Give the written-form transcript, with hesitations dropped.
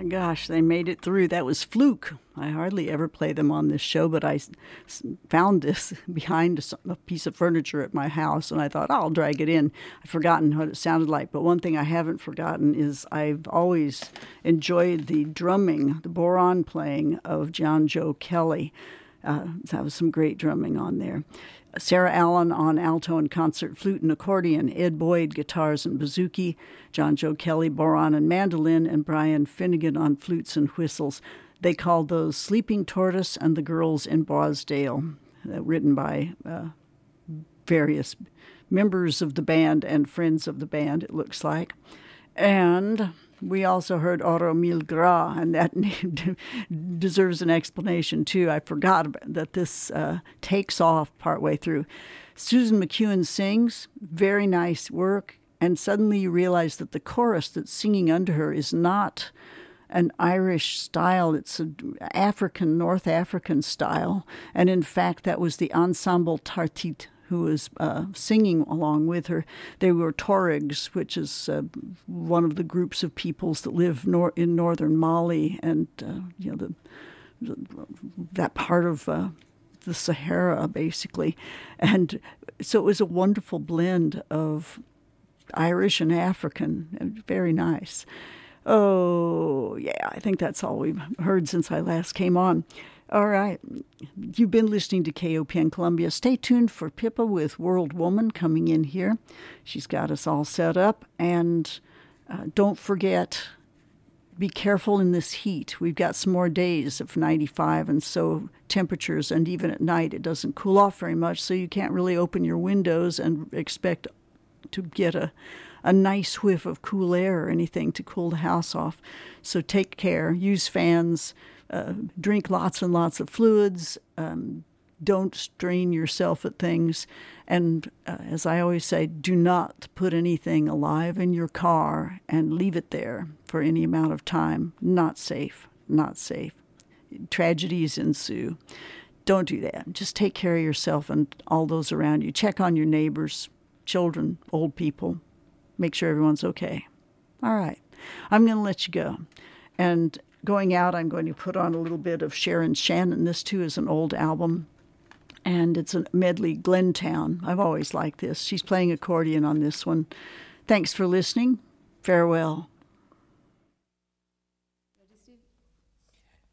gosh, they made it through. That was Fluke. I hardly ever play them on this show, but I found this behind a piece of furniture at my house, and I thought, I'll drag it in. I've forgotten what it sounded like, but one thing I haven't forgotten is I've always enjoyed the drumming, the bodhrán playing of John Joe Kelly. That was some great drumming on there. Sarah Allen on alto and concert flute and accordion, Ed Boyd guitars and bouzouki, John Joe Kelly bodhrán and mandolin, and Brian Finnegan on flutes and whistles. They called those Sleeping Tortoise and the Girls in Bosdale, written by various members of the band and friends of the band, it looks like. And we also heard Oro Mil Gra, and that name deserves an explanation, too. I forgot that this takes off partway through. Susan McEwen sings, very nice work, and suddenly you realize that the chorus that's singing under her is not an Irish style. It's an African, North African style. And in fact, that was the Ensemble Tartit who was singing along with her. They were Tuaregs, which is one of the groups of peoples that live in northern Mali and that part of the Sahara, basically. And so it was a wonderful blend of Irish and African. Very nice. Oh, yeah, I think that's all we've heard since I last came on. All right. You've been listening to KOPN Columbia. Stay tuned for Pippa with World Woman coming in here. She's got us all set up. And don't forget, be careful in this heat. We've got some more days of 95, and so temperatures, and even at night, it doesn't cool off very much, so you can't really open your windows and expect to get a nice whiff of cool air or anything to cool the house off. So take care. Use fans. Drink lots and lots of fluids. Don't strain yourself at things. And as I always say, do not put anything alive in your car and leave it there for any amount of time. Not safe. Not safe. Tragedies ensue. Don't do that. Just take care of yourself and all those around you. Check on your neighbors, children, old people. Make sure everyone's okay. All right. I'm going to let you go. And going out, I'm going to put on a little bit of Sharon Shannon. This, too, is an old album, and it's a medley, Glentown. I've always liked this. She's playing accordion on this one. Thanks for listening. Farewell.